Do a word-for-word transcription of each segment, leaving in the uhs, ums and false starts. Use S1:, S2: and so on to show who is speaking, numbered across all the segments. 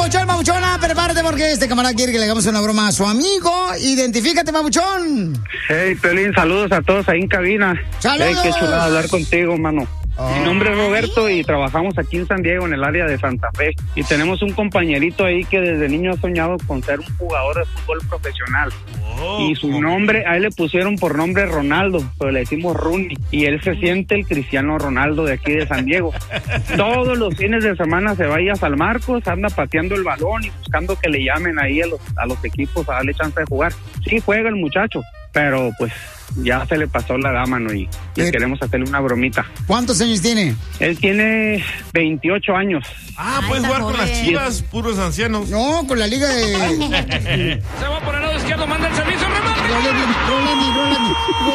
S1: papuchón, papuchona, prepárate porque este camarada quiere que le hagamos una broma a su amigo. Identifícate, papuchón.
S2: Hey, Pelín, saludos a todos ahí en cabina.
S1: ¡Saludos!
S2: Hey, qué chulada hablar contigo, mano. Oh. Mi nombre es Roberto y trabajamos aquí en San Diego, en el área de Santa Fe. Y tenemos un compañerito ahí que desde niño ha soñado con ser un jugador de fútbol profesional. Oh. Y su nombre, a él le pusieron por nombre Ronaldo, pero le decimos Rooney. Y él se siente el Cristiano Ronaldo de aquí de San Diego. Todos los fines de semana se va ahí a San Marcos, anda pateando el balón y buscando que le llamen ahí a los, a los equipos a darle chance de jugar. Sí, juega el muchacho, pero pues ya se le pasó la dama, ¿no? Y, y queremos hacerle una bromita.
S1: ¿Cuántos años tiene?
S2: Él tiene veintiocho años.
S3: Ah, puedes jugar con las Chivas, puros ancianos.
S1: No, con la liga de...
S4: Se va por el lado izquierdo, manda el servicio, remate.
S1: ¡Rolemi, Rolemi!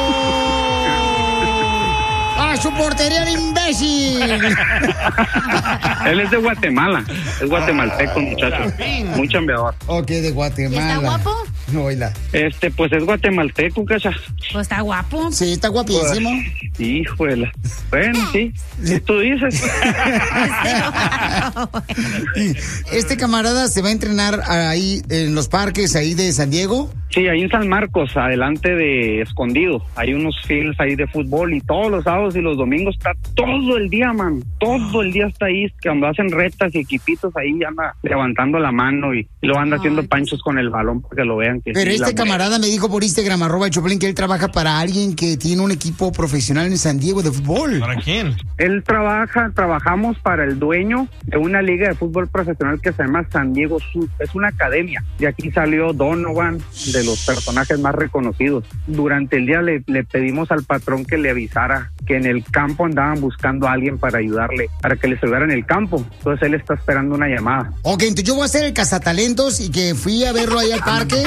S1: ¡A su portería, el imbécil!
S2: Él es de Guatemala, es guatemalteco, muchacho. Muy chambeador.
S1: Ok, de Guatemala.
S5: ¿Está guapo?
S1: No, oíla.
S2: Este, pues es guatemalteco, cacha.
S5: Pues está guapo.
S1: Sí, está guapísimo.
S2: Pues, híjole. Bueno, sí, si tú dices.
S1: ¿Este camarada se va a entrenar ahí en los parques ahí de San Diego?
S2: Sí, ahí en San Marcos, adelante de Escondido. Hay unos fields ahí de fútbol y todos los sábados y los domingos está todo el día, man. Todo el día está ahí. Cuando hacen retas y equipitos ahí anda levantando la mano y lo anda Ay, haciendo panchos con el balón para que lo vean. Que
S1: Pero
S2: sí,
S1: este camarada me dijo por Instagram, arroba el Choplin, que él trabaja para alguien que tiene un equipo profesional en San Diego de fútbol.
S3: ¿Para quién?
S2: Él trabaja, trabajamos para el dueño de una liga de fútbol profesional que se llama San Diego Sur. Es una academia. De aquí salió Donovan, de los personajes más reconocidos. Durante el día le, le pedimos al patrón que le avisara que en el campo andaban buscando a alguien para ayudarle, para que les ayudara en el campo. Entonces él está esperando una llamada.
S1: Ok, entonces yo voy a ser el cazatalentos y que fui a verlo ahí al parque.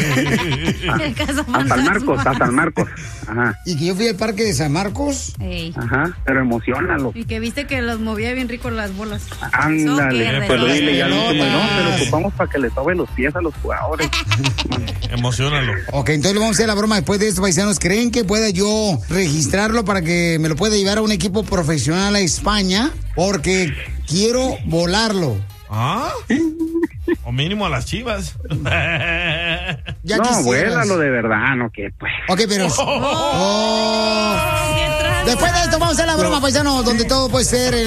S2: a, a San Marcos, a San Marcos. Ajá.
S1: Y que yo fui al parque de San Marcos.
S5: Ey.
S2: Ajá, pero emocionalo.
S5: Y que viste que los movía bien rico las bolas.
S2: Ándale, pero dile ya lo último, no, pero ocupamos para que le sobe los pies a los jugadores.
S3: Emocionalo.
S1: Ok, entonces le vamos a hacer la broma después de esto, paisanos. ¿Creen que pueda yo registrarlo para que me lo pueda llevar a un equipo profesional a España? Porque quiero volarlo.
S3: ¿Ah? O mínimo a las Chivas.
S1: Ya
S2: no,
S1: quisieras.
S2: vuélalo de verdad, no que pues.
S1: Ok, pero... Oh. Oh. Después de esto vamos a hacer la broma, paisanos, donde todo puede ser...